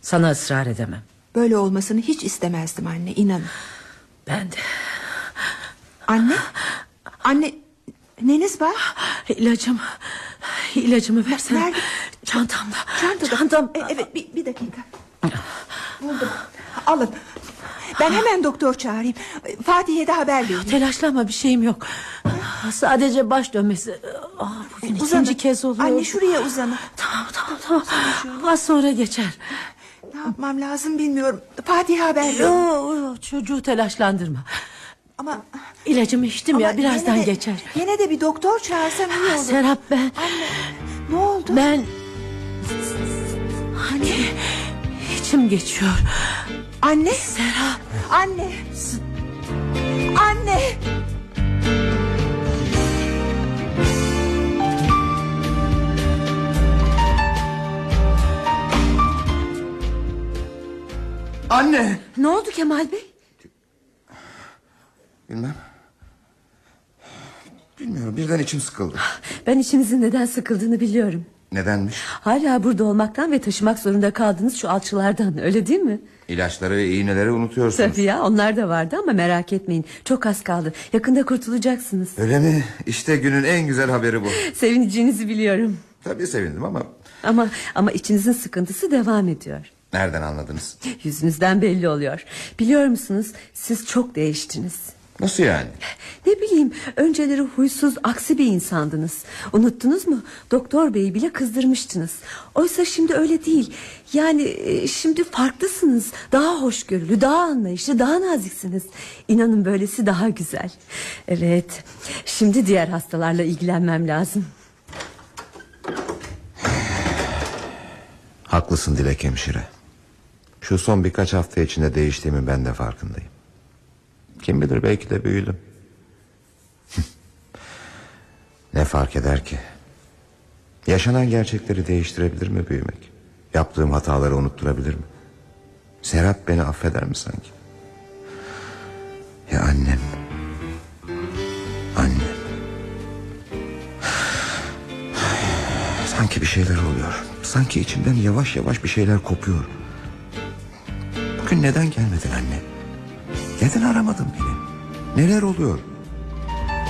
Sana ısrar edemem. Böyle olmasını hiç istemezdim anne, inan. Ben de. Anne? Anne, neniz var? İlacımı versene. Nerede? Çantamda. Çantam. Evet, bir dakika. Buldum. Alın. Ben hemen doktor çağırayım. Fatih'e de haber vereyim. Telaşlanma, bir şeyim yok. Sadece baş dönmesi. Bugün ikinci kez oluyor. Anne, şuraya uzanın. Tamam. Az sonra geçer. Ne yapmam lazım bilmiyorum. Fatih'e haber verin. Yok, çocuğu telaşlandırma. Ama İlacımı içtim ya, birazdan geçer. Yine de bir doktor çağırsam iyi olur. Serap, ben... Anne, ne oldu? Hani içim geçiyor. Anne. Serap. Anne. Anne. Anne. Ne oldu Kemal Bey? Bilmiyorum, birden içim sıkıldı. Ben içinizin neden sıkıldığını biliyorum. Nedenmiş? Hala burada olmaktan ve taşımak zorunda kaldığınız şu alçılardan, öyle değil mi? İlaçları ve iğneleri unutuyorsunuz. Tabii ya, onlar da vardı ama merak etmeyin, çok az kaldı. Yakında kurtulacaksınız. Öyle mi? İşte günün en güzel haberi bu. Sevineceğinizi biliyorum. Tabii sevindim ama... Ama içinizin sıkıntısı devam ediyor. Nereden anladınız? Yüzünüzden belli oluyor. Biliyor musunuz, siz çok değiştiniz. Nasıl yani? Ne bileyim, önceleri huysuz, aksi bir insandınız. Unuttunuz mu? Doktor beyi bile kızdırmıştınız. Oysa şimdi öyle değil. Yani şimdi farklısınız. Daha hoşgörülü, daha anlayışlı, daha naziksiniz. İnanın böylesi daha güzel. Evet, şimdi diğer hastalarla ilgilenmem lazım. Haklısın Dilek hemşire. Şu son birkaç hafta içinde değiştiğimi ben de farkındayım. Kim bilir, belki de büyüdüm. Ne fark eder ki? Yaşanan gerçekleri değiştirebilir mi büyümek? Yaptığım hataları unutturabilir mi? Serap beni affeder mi sanki? Ya annem? Annem. Sanki bir şeyler oluyor. Sanki içimden yavaş yavaş bir şeyler kopuyor. Bugün neden gelmedin anne? Neden aramadın beni? Neler oluyor?